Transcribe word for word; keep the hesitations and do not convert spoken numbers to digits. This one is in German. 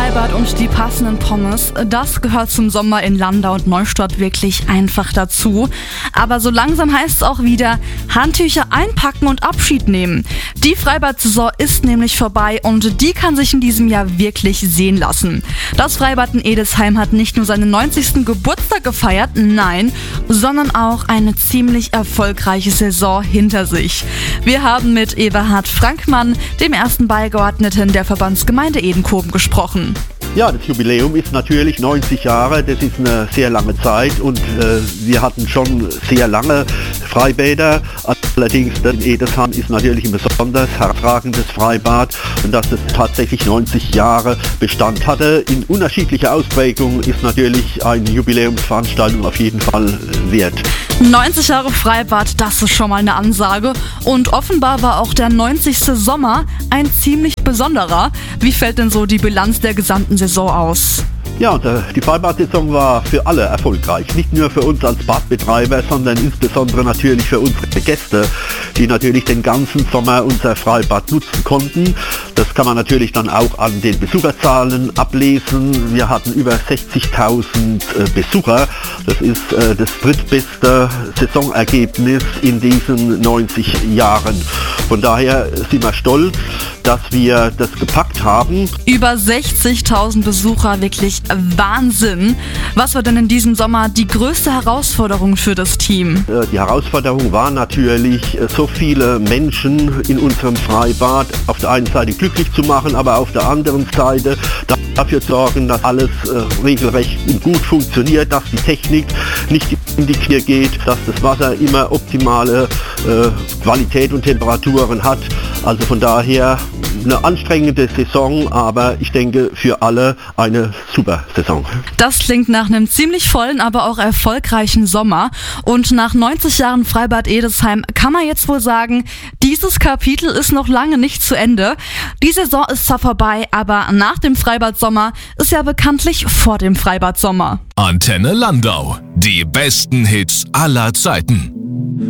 Freibad und die passenden Pommes, das gehört zum Sommer in Landau und Neustadt wirklich einfach dazu. Aber so langsam heißt es auch wieder, Handtücher einpacken und Abschied nehmen. Die Freibad-Saison ist nämlich vorbei und die kann sich in diesem Jahr wirklich sehen lassen. Das Freibad in Edesheim hat nicht nur seinen neunzigsten Geburtstag gefeiert, nein, sondern auch eine ziemlich erfolgreiche Saison hinter sich. Wir haben mit Eberhard Frankmann, dem ersten Beigeordneten der Verbandsgemeinde Edenkoben, gesprochen. Ja, das Jubiläum ist natürlich neunzig Jahre, das ist eine sehr lange Zeit und äh, wir hatten schon sehr lange Freibäder. Allerdings in Edesheim ist natürlich ein besonders herausragendes Freibad und dass es tatsächlich neunzig Jahre Bestand hatte. In unterschiedlicher Ausprägung ist natürlich eine Jubiläumsveranstaltung auf jeden Fall wert. neunzig Jahre Freibad, das ist schon mal eine Ansage. Und offenbar war auch der neunzigste Sommer ein ziemlich besonderer. Wie fällt denn so die Bilanz der gesamten Saison aus? Ja, und die Freibad-Saison war für alle erfolgreich. Nicht nur für uns als Badbetreiber, sondern insbesondere natürlich für unsere Gäste, die natürlich den ganzen Sommer unser Freibad nutzen konnten. Das kann man natürlich dann auch an den Besucherzahlen ablesen. Wir hatten über sechzigtausend äh, Besucher. Das ist äh, das drittbeste Saisonergebnis in diesen neunzig Jahren. Von daher sind wir stolz, dass wir das gepackt haben. Über sechzigtausend Besucher, wirklich Wahnsinn. Was war denn in diesem Sommer die größte Herausforderung für das Team? Die Herausforderung war natürlich, so viele Menschen in unserem Freibad auf der einen Seite glücklich zu machen, aber auf der anderen Seite dafür sorgen, dass alles äh, regelrecht und gut funktioniert, dass die Technik nicht in die Knie geht, dass das Wasser immer optimale äh, Qualität und Temperaturen hat. Also von daher eine anstrengende Saison, aber ich denke für alle eine super Saison. Das klingt nach einem ziemlich vollen, aber auch erfolgreichen Sommer. Und nach neunzig Jahren Freibad Edesheim kann man jetzt wohl sagen, dieses Kapitel ist noch lange nicht zu Ende. Die Saison ist zwar vorbei, aber nach dem Freibad-Sommer ist ja bekanntlich vor dem Freibad-Sommer. Antenne Landau. Die besten Hits aller Zeiten.